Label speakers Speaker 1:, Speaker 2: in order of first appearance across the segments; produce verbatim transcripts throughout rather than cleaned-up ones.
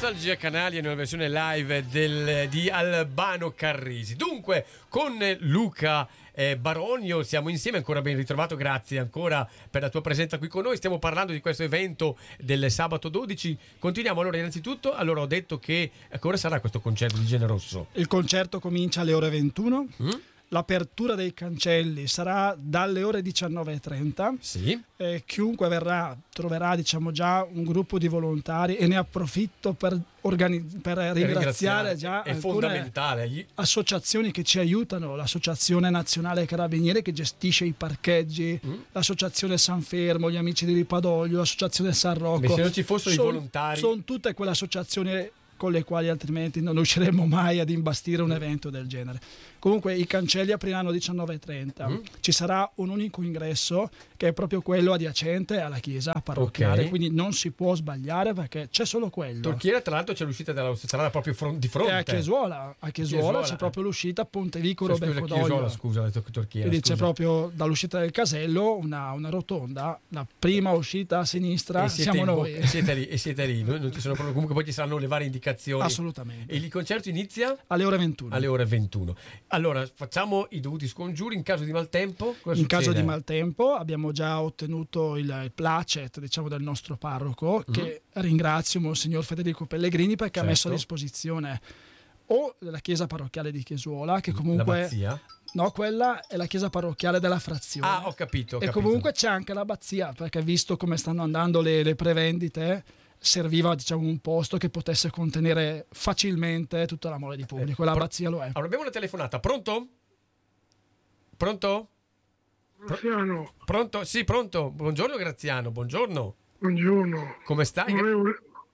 Speaker 1: Nostalgia Canali nella versione live del, di Albano Carrisi. Dunque, con Luca eh, Baronio siamo insieme, ancora ben ritrovato, grazie ancora per la tua presenza qui con noi. Stiamo parlando di questo evento del sabato dodici. Continuiamo allora innanzitutto. Allora ho detto che a che ora sarà questo concerto di Generosso?
Speaker 2: Il concerto comincia alle ore ventuno. Mm? L'apertura dei cancelli sarà dalle ore diciannove e trenta.
Speaker 1: Sì.
Speaker 2: Eh, chiunque verrà troverà, diciamo, già un gruppo di volontari, e ne approfitto per, organizz- per ringraziare già
Speaker 1: è
Speaker 2: alcune
Speaker 1: fondamentale.
Speaker 2: associazioni che ci aiutano: l'Associazione Nazionale Carabinieri, che gestisce i parcheggi, mm. l'Associazione San Fermo, gli Amici di Ripadoglio, l'Associazione San Rocco.
Speaker 1: Ma se non ci fossero
Speaker 2: son,
Speaker 1: i volontari,
Speaker 2: sono tutte quelle associazioni con le quali altrimenti non riusciremmo mai ad imbastire un evento del genere. Comunque i cancelli apriranno alle diciannove e trenta. Mm. Ci sarà un unico ingresso, che è proprio quello adiacente alla chiesa parrocchiale, okay. Quindi non si può sbagliare, perché c'è solo quello.
Speaker 1: Torchiera, tra l'altro, c'è l'uscita della strada proprio front- di fronte.
Speaker 2: E a Chiesuola, a Chiesuola, Chiesuola c'è proprio l'uscita Pontevico Robecco d'Oglio.
Speaker 1: Scusa, ho detto Torchiera.
Speaker 2: Quindi c'è proprio dall'uscita del casello una, una rotonda, la prima uscita a sinistra, siamo noi.
Speaker 1: Bo- e siete lì, e siete lì. Non ci sono proprio, comunque poi ci saranno le varie indicazioni.
Speaker 2: Assolutamente.
Speaker 1: E il concerto inizia?
Speaker 2: Alle ore ventuno.
Speaker 1: Alle ore ventuno. Allora, facciamo i dovuti scongiuri in caso di maltempo? Cosa
Speaker 2: in
Speaker 1: succede?
Speaker 2: caso di maltempo abbiamo già ottenuto il, il placet, diciamo, del nostro parroco, mm. che ringrazio Monsignor Federico Pellegrini, perché certo. ha messo a disposizione o la chiesa parrocchiale di Chiesuola, che comunque...
Speaker 1: La Bazzia?
Speaker 2: No, quella è la chiesa parrocchiale della frazione.
Speaker 1: Ah, ho capito. Ho
Speaker 2: e
Speaker 1: capito.
Speaker 2: Comunque c'è anche l'abbazia, perché visto come stanno andando le, le prevendite, serviva, diciamo, un posto che potesse contenere facilmente tutta la mole di pubblico.
Speaker 1: Eh,
Speaker 2: l'abbazia lo è.
Speaker 1: Allora abbiamo una telefonata. Pronto? Pronto?
Speaker 3: Graziano.
Speaker 1: Pronto? Sì, pronto. Buongiorno Graziano, buongiorno.
Speaker 3: Buongiorno.
Speaker 1: Come stai?
Speaker 3: Volevo...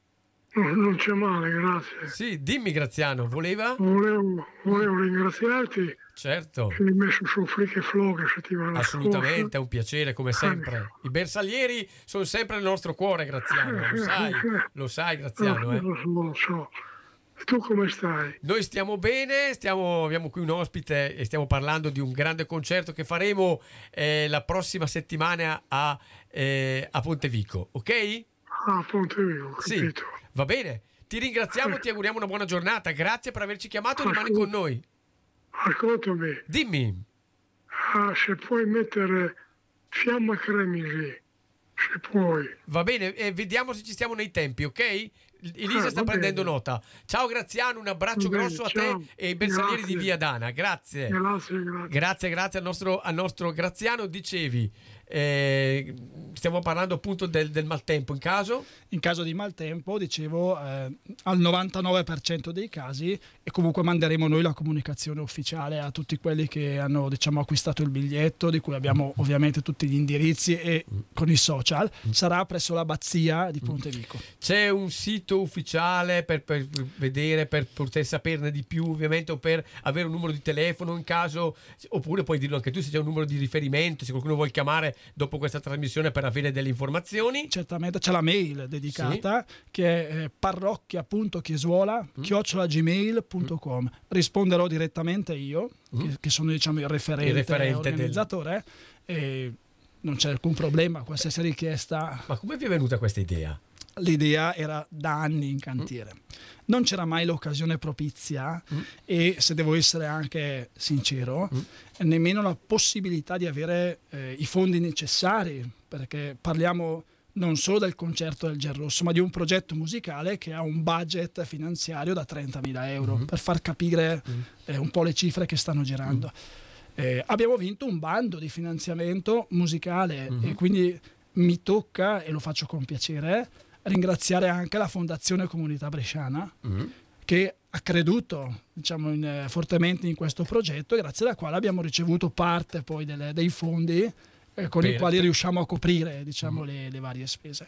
Speaker 3: No, non c'è male, grazie.
Speaker 1: Sì, dimmi Graziano, voleva?
Speaker 3: Volevo, volevo ringraziarti.
Speaker 1: Certo.
Speaker 3: Che mi hai messo su Flick e Flow che settimana
Speaker 1: Assolutamente,
Speaker 3: scorsa.
Speaker 1: è un piacere come sempre. I bersaglieri sono sempre nel nostro cuore, Graziano, lo sai, lo sai Graziano. Eh?
Speaker 3: Lo so, lo so. Tu come stai?
Speaker 1: Noi stiamo bene, stiamo, abbiamo qui un ospite e stiamo parlando di un grande concerto che faremo eh, la prossima settimana a, eh, a Pontevico, ok?
Speaker 3: Ah, Pontevico, capito.
Speaker 1: Sì, va bene. Ti ringraziamo, ti auguriamo una buona giornata. Grazie per averci chiamato e rimani con noi.
Speaker 3: Ascoltami.
Speaker 1: Dimmi.
Speaker 3: Ah, se puoi mettere Fiamma Cremisi, se puoi.
Speaker 1: Va bene, eh, vediamo se ci stiamo nei tempi, ok? Elisa
Speaker 3: ah,
Speaker 1: sta prendendo bene. Nota. Ciao Graziano, un abbraccio
Speaker 3: bene,
Speaker 1: grosso a
Speaker 3: ciao.
Speaker 1: te e ai bersaglieri
Speaker 3: Grazie.
Speaker 1: di Via Dana. Grazie.
Speaker 3: Grazie, grazie.
Speaker 1: Grazie, grazie al nostro, al nostro Graziano. Dicevi, eh, stiamo parlando appunto del, del maltempo in caso?
Speaker 2: In caso di maltempo, dicevo, eh, al novantanove per cento dei casi, e comunque manderemo noi la comunicazione ufficiale a tutti quelli che hanno, diciamo, acquistato il biglietto, di cui abbiamo ovviamente tutti gli indirizzi, e con i social, sarà presso l'abbazia di Pontevico.
Speaker 1: C'è un sito ufficiale per, per vedere, per poter saperne di più, ovviamente, o per avere un numero di telefono in caso, oppure puoi dirlo anche tu se c'è un numero di riferimento, se qualcuno vuole chiamare dopo questa trasmissione per avere delle informazioni?
Speaker 2: Certamente, c'è la mail dedicata, sì, che è eh, parrocchia.chiesuola mm. chiocciola gmail punto com. Mm. Risponderò direttamente io, mm. che, che sono, diciamo, il referente, il referente organizzatore del... e non c'è alcun problema, qualsiasi richiesta.
Speaker 1: Ma come vi è venuta questa idea?
Speaker 2: L'idea era da anni in cantiere. Mm. Non c'era mai l'occasione propizia mm. e, se devo essere anche sincero, mm. nemmeno la possibilità di avere eh, i fondi necessari, perché parliamo non solo del concerto del Gerrosso, ma di un progetto musicale che ha un budget finanziario da trentamila euro, mm. per far capire mm. eh, un po' le cifre che stanno girando. Mm. Eh, abbiamo vinto un bando di finanziamento musicale mm. e quindi mi tocca, e lo faccio con piacere, ringraziare anche la Fondazione Comunità Bresciana, mm. che ha creduto, diciamo, in, eh, fortemente in questo progetto, grazie alla quale abbiamo ricevuto parte poi delle, dei fondi eh, con Bene. i quali riusciamo a coprire, diciamo, mm. le, le varie spese.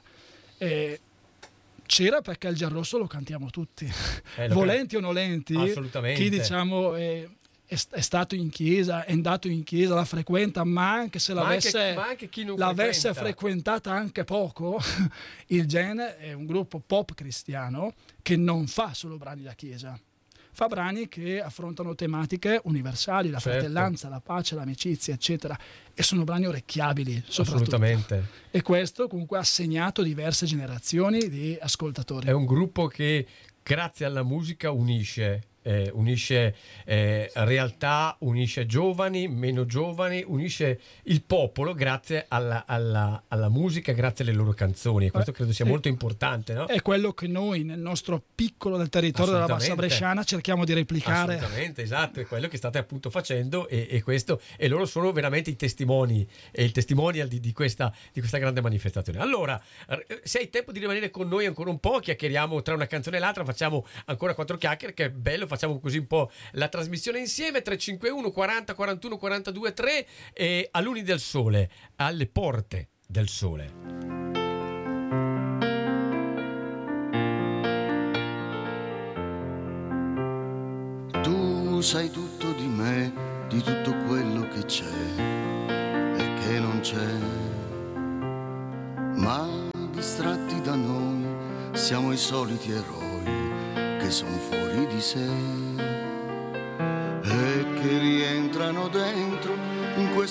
Speaker 2: E c'era perché il Giarrosso lo cantiamo tutti, eh, volenti can- o nolenti.
Speaker 1: Assolutamente.
Speaker 2: Chi, diciamo, è, è stato in chiesa, è andato in chiesa, la frequenta, ma anche se l'avesse,
Speaker 1: ma anche, ma anche chi non
Speaker 2: l'avesse
Speaker 1: frequenta.
Speaker 2: frequentata anche poco, il Gen è un gruppo pop cristiano che non fa solo brani da chiesa, fa brani che affrontano tematiche universali, la certo. fratellanza, la pace, l'amicizia, eccetera, e sono brani orecchiabili soprattutto.
Speaker 1: Assolutamente.
Speaker 2: E questo comunque ha segnato diverse generazioni di ascoltatori.
Speaker 1: È un gruppo che grazie alla musica unisce. Eh, unisce eh, realtà, unisce giovani, meno giovani, unisce il popolo grazie alla, alla, alla musica, grazie alle loro canzoni, e questo credo sia
Speaker 2: sì.
Speaker 1: molto importante, no?
Speaker 2: È quello che noi nel nostro piccolo del territorio della Bassa Bresciana cerchiamo di replicare.
Speaker 1: Assolutamente, esatto, è quello che state appunto facendo, e, e questo e loro sono veramente i testimoni e il testimonial di, di, questa, di questa grande manifestazione. Allora, se hai tempo di rimanere con noi ancora un po', chiacchieriamo tra una canzone e l'altra, facciamo ancora quattro chiacchiere, che è bello, facciamo così un po' la trasmissione insieme. Tre cinque uno quaranta quarantuno quarantadue tre e a Luni del Sole, alle porte del sole.
Speaker 4: Tu sai tutto di me, di tutto quello che c'è e che non c'è, ma distratti da noi siamo i soliti eroi che sono fuori di sé e che rientrano dentro in questo